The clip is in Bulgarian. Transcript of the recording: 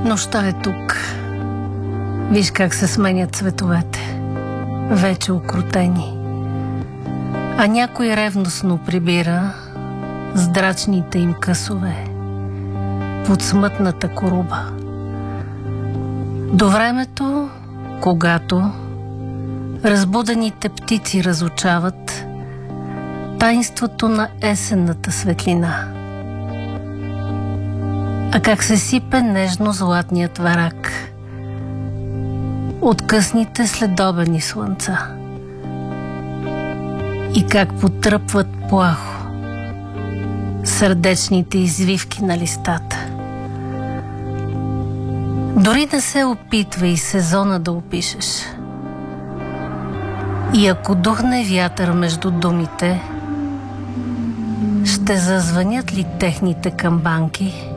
Нощта е тук. Виж как се сменят цветовете. Вече укротени. А някой ревностно прибира здрачните им късове под смътната коруба. До времето, когато разбудените птици разучават таинството на есенната светлина. А как се сипе нежно златният варак от късните следобедни слънца и как потръпват плахо сърдечните извивки на листата. Дори не се опитва и сезона да опишеш. И ако духне вятър между думите, ще зазвънят ли техните камбанки